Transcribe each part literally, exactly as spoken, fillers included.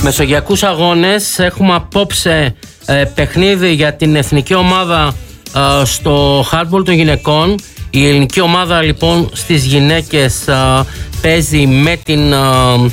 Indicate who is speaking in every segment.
Speaker 1: Μεσογειακούς αγώνες. Έχουμε απόψε ε, παιχνίδι για την εθνική ομάδα ε, στο hardball των γυναικών. Η ελληνική ομάδα λοιπόν στις γυναίκες ε, παίζει, με την, ε,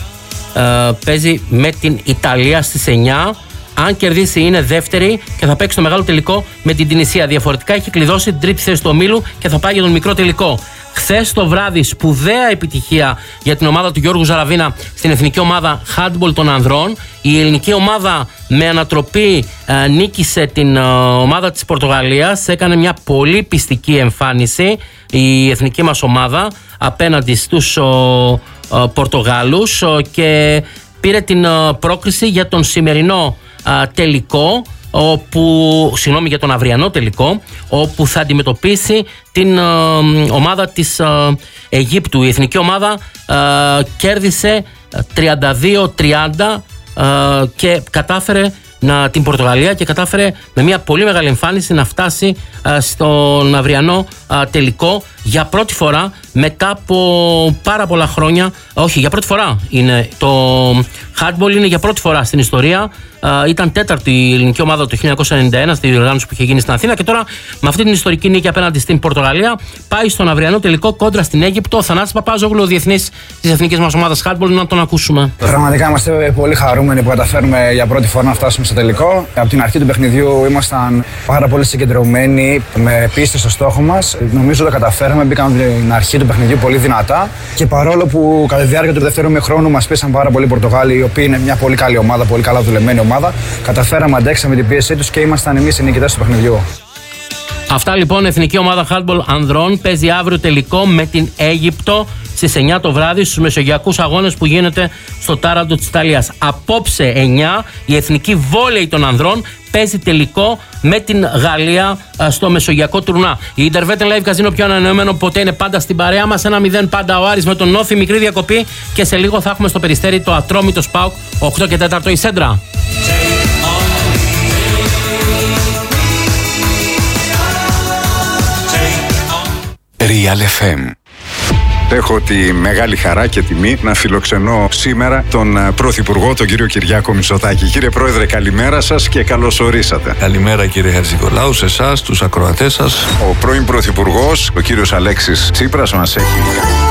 Speaker 1: ε, παίζει με την Ιταλία στις εννιά. Αν κερδίσει είναι δεύτερη και θα παίξει το μεγάλο τελικό με την Τινησία. Διαφορετικά έχει κλειδώσει την τρίτη θέση του ομίλου και θα πάει για τον μικρό τελικό. Χθες το βράδυ σπουδαία επιτυχία για την ομάδα του Γιώργου Ζαραβίνα στην εθνική ομάδα handball των ανδρών. Η ελληνική ομάδα με ανατροπή ε, νίκησε την ε, ομάδα της Πορτογαλίας. Έκανε μια πολύ πιστική εμφάνιση η εθνική μας ομάδα απέναντι στους ε, ε, Πορτογάλους ε, και πήρε την ε, πρόκριση για τον σημερινό ε, τελικό, όπου, συγγνώμη, για τον αυριανό τελικό, όπου θα αντιμετωπίσει την ε, ομάδα της ε, Αιγύπτου. Η εθνική ομάδα ε, κέρδισε τριάντα δύο τριάντα ε, και κατάφερε να, την Πορτογαλία και κατάφερε με μια πολύ μεγάλη εμφάνιση να φτάσει ε, στον αυριανό ε, τελικό για πρώτη φορά μετά από πάρα πολλά χρόνια. Όχι, για πρώτη φορά είναι το hardball, είναι για πρώτη φορά στην ιστορία. Uh, ήταν τέταρτη η ελληνική ομάδα το χίλια εννιακόσια ενενήντα ένα στη διοργάνωση που είχε γίνει στην Αθήνα και τώρα με αυτή την ιστορική νίκη απέναντι στην Πορτογαλία πάει στον αυριανό τελικό κόντρα στην Αίγυπτο. Ο Θανάσης Παπάζογλου, ο διεθνής της εθνικής μας ομάδας hardball, να τον ακούσουμε.
Speaker 2: Πραγματικά είμαστε πολύ χαρούμενοι που καταφέρουμε για πρώτη φορά να φτάσουμε στο τελικό. Από την αρχή του παιχνιδιού ήμασταν πάρα πολύ συγκεντρωμένοι, με πίστη στο στόχο μας. Νομίζω το καταφέραμε, μπήκαμε από την αρχή του παιχνιδιού πολύ δυνατά και παρόλο που κατά τη διάρκεια του δεύτερου ημιχρόνου μας πίεσαν πάρα πολύ οι Πορτογάλοι, οι οποίοι είναι μια πολύ καλή ομάδα, πολύ καλά δουλεμένη ομάδα, καταφέραμε, αντέξαμε την πίεσή τους και ήμασταν εμείς οι νικητές του παιχνιδιού.
Speaker 1: Αυτά λοιπόν, εθνική ομάδα handball ανδρών παίζει αύριο τελικό με την Αίγυπτο στις εννιά το βράδυ στους μεσογειακούς αγώνες που γίνεται στο Τάραντο της Ιταλίας. Απόψε εννιά η εθνική βόλεϊ των ανδρών παίζει τελικό με την Γαλλία στο μεσογειακό τουρνά. Η Intervetten Live Casino, πιο ανανεωμένο ποτέ, είναι πάντα στην παρέα μας. Ένα μηδέν πάντα ο Άρης με τον Νόφι, μικρή διακοπή και σε λίγο θα έχουμε στο Περιστέρι το Ατρόμητο ΣΠΑΟΚ οκτώ και τέσσερα η Σέντρα.
Speaker 3: Real εφ εμ. Έχω τη μεγάλη χαρά και τιμή να φιλοξενώ σήμερα τον Πρωθυπουργό, τον κύριο Κυριάκο Μητσοτάκη. Κύριε Πρόεδρε, καλημέρα σας και καλώς ορίσατε.
Speaker 4: Καλημέρα κύριε Χατζηνικολάου, σε εσάς, τους ακροατές σας.
Speaker 3: Ο πρώην Πρωθυπουργός, ο κύριος Αλέξης Τσίπρας, μας έχει